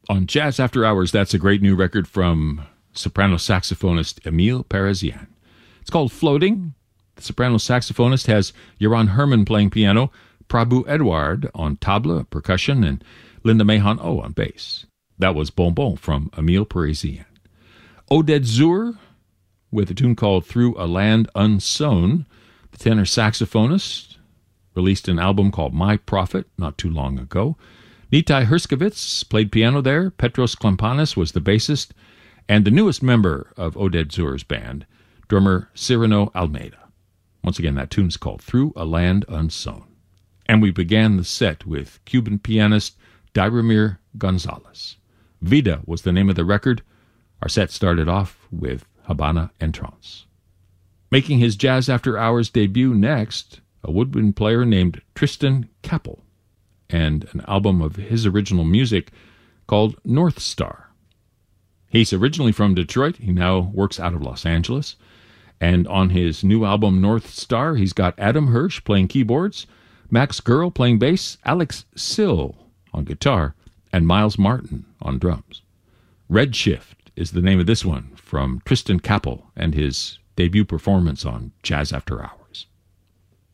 On Jazz After Hours, that's a great new record from soprano saxophonist Emile Parisien. It's called Floating. The soprano saxophonist has Joran Herman playing piano, Prabhu Edward on tabla, percussion, and Linda Mahon O on bass. That was Bon Bon from Emile Parisien. Oded Zur with a tune called Through a Land Unsown. The tenor saxophonist released an album called My Prophet not too long ago. Nitai Herskovitz played piano there. Petros Klampanis was the bassist. And the newest member of Oded Zur's band, drummer Cyrano Almeida. Once again, that tune's called Through a Land Unsown. And we began the set with Cuban pianist Dairamir Gonzalez. Vida was the name of the record. Our set started off with Habana Entrance. Making his Jazz After Hours debut next, a woodwind player named Tristan Kappel, and an album of his original music called North Star. He's originally from Detroit. He now works out of Los Angeles. And on his new album, North Star, he's got Adam Hirsch playing keyboards, Max Girl playing bass, Alex Sill on guitar, and Miles Martin on drums. Redshift is the name of this one from Tristan Kappel and his debut performance on Jazz After Hours.